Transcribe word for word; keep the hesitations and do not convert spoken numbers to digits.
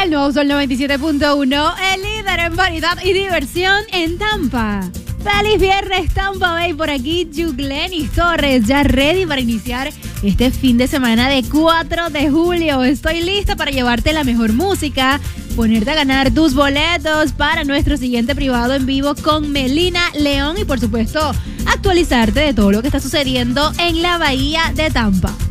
El nuevo Sol noventa y siete punto uno, el líder en variedad y diversión en Tampa. Feliz viernes, Tampa Bay, por aquí Yuglenis Torres, ya ready para iniciar este fin de semana de cuatro de julio. Estoy lista para llevarte la mejor música, ponerte a ganar tus boletos para nuestro siguiente privado en vivo con Melina León y, por supuesto, actualizarte de todo lo que está sucediendo en la Bahía de Tampa.